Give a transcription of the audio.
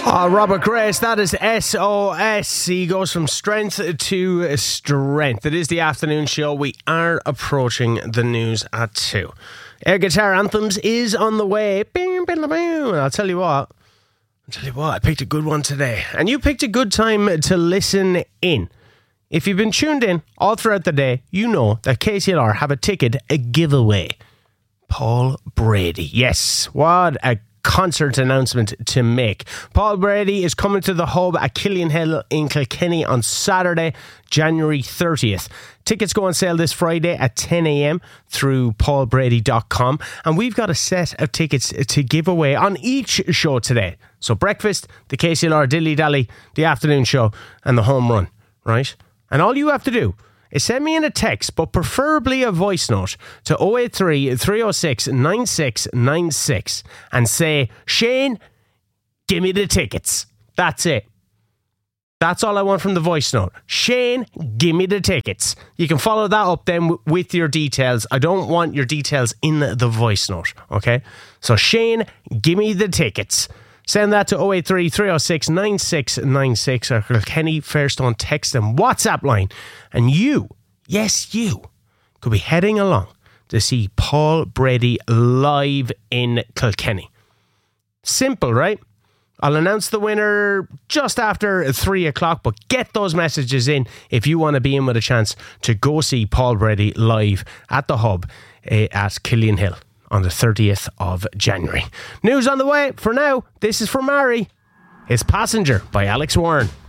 Robert Grace, that is SOS. He goes from strength to strength. It is the afternoon show. We are approaching the news at 2. Air Guitar Anthems is on the way. I'll tell you what, I picked a good one today. And you picked a good time to listen in. If you've been tuned in all throughout the day, you know that KCLR have a ticket, a giveaway. Paul Brady. Yes, what a concert announcement to make. Paul Brady is coming to the Hub at Killian Hill in Kilkenny on Saturday, January 30th. Tickets go on sale this Friday at 10 a.m. through paulbrady.com, and we've got a set of tickets to give away on each show today. So breakfast, the KCLR Dilly Dally, the afternoon show, and the home run, right? And all you have to do is send me in a text, but preferably a voice note, to 083 306 9696 and say, Shane, give me the tickets. That's it. That's all I want from the voice note. Shane, give me the tickets. You can follow that up then with your details. I don't want your details in the voice note, okay? So Shane, give me the tickets. Send that to 083 306 9696 or Kilkenny Fairstone text and WhatsApp line. And you, yes you, could be heading along to see Paul Brady live in Kilkenny. Simple, right? I'll announce the winner just after 3 o'clock, but get those messages in if you want to be in with a chance to go see Paul Brady live at the Hub at Killian Hill on the 30th of January. News on the way. For now, this is for Mari. His Passenger by Alex Warren.